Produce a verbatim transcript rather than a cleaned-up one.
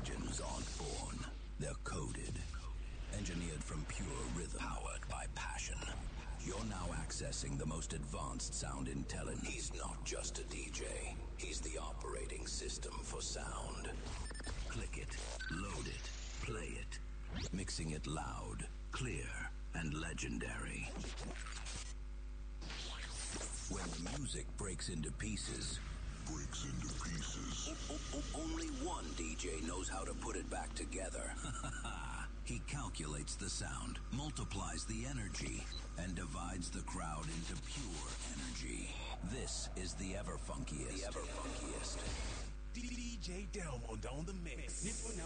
legends aren't born, they're coded. Engineered from pure rhythm, powered by passion. You're now accessing the most advanced sound intelligence. He's not just a D J, he's the operating system for sound. Click it, load it, play it. Mixing it loud, clear, and legendary. When the music breaks into pieces, breaks into pieces. O- o- only one D J knows how to put it back together. He calculates the sound, multiplies the energy, and divides the crowd into pure energy. This is the ever funkiest. The ever funkiest. D J Delmond on the mix.